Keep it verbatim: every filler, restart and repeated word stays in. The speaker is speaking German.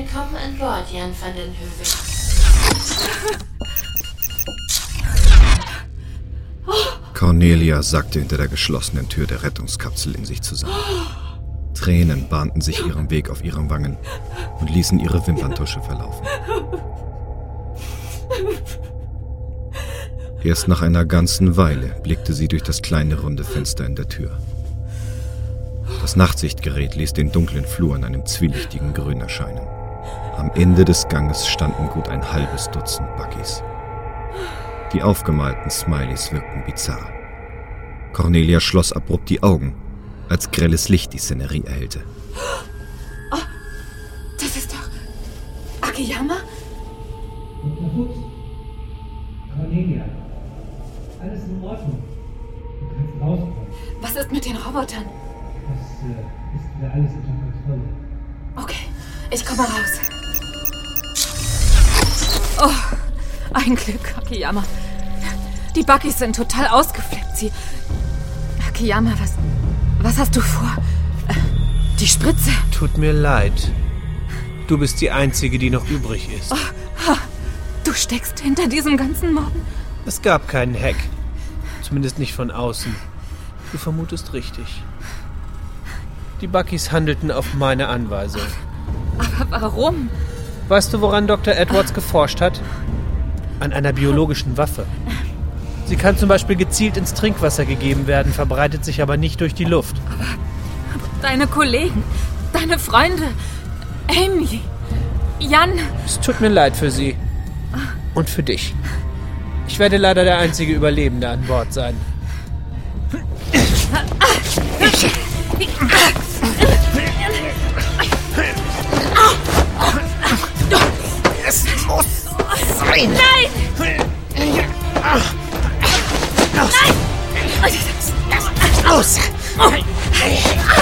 Willkommen an Bord, Jan van den Heuvel. Cornelia sackte hinter der geschlossenen Tür der Rettungskapsel in sich zusammen. Tränen bahnten sich ihren Weg auf ihren Wangen und ließen ihre Wimperntusche verlaufen. Erst nach einer ganzen Weile blickte sie durch das kleine runde Fenster in der Tür. Das Nachtsichtgerät ließ den dunklen Flur in einem zwielichtigen Grün erscheinen. Am Ende des Ganges standen gut ein halbes Dutzend Buckys. Die aufgemalten Smileys wirkten bizarr. Cornelia schloss abrupt die Augen, als grelles Licht die Szenerie erhellte. Oh, das ist doch Akiyama? Doktor Fuchs? Cornelia, alles in Ordnung. Du kannst rauskommen. Was ist mit den Robotern? Das äh, ist wieder alles unter Kontrolle. Okay, ich komme raus. Oh, ein Glück, Akiyama. Die Buckys sind total ausgeflippt. Sie... Akiyama, was... Was hast du vor? Äh, die Spritze. Tut mir leid. Du bist die Einzige, die noch übrig ist. Oh, du steckst hinter diesem ganzen Morden? Es gab keinen Hack. Zumindest nicht von außen. Du vermutest richtig. Die Buckys handelten auf meine Anweisung. Aber warum? Weißt du, woran Doktor Edwards geforscht hat? An einer biologischen Waffe. Sie kann zum Beispiel gezielt ins Trinkwasser gegeben werden, verbreitet sich aber nicht durch die Luft. Aber, aber deine Kollegen, deine Freunde, Amy, Jan... Es tut mir leid für sie. Und für dich. Ich werde leider der einzige Überlebende an Bord sein. Es muss sein! Nein! Nein! Aus!